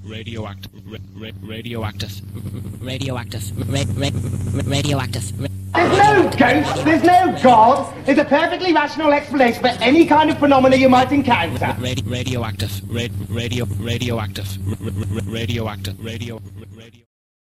There's no ghost, there's no God. There's a perfectly rational explanation for any kind of phenomena you might encounter. Radioactive.